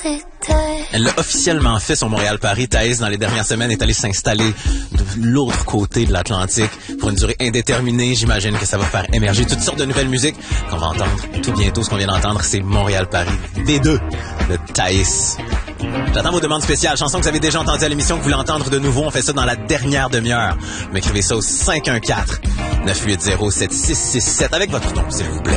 Elle l'a officiellement fait sur Montréal-Paris. Thaïs, dans les dernières semaines, est allée s'installer de l'autre côté de l'Atlantique pour une durée indéterminée. J'imagine que ça va faire émerger toutes sortes de nouvelles musiques qu'on va entendre tout bientôt. Ce qu'on vient d'entendre, c'est Montréal-Paris V2 de Thaïs. J'attends vos demandes spéciales. Chansons que vous avez déjà entendues à l'émission, que vous voulez entendre de nouveau. On fait ça dans la dernière demi-heure. M'écrivez ça au 514-980-7667 avec votre nom, s'il vous plaît.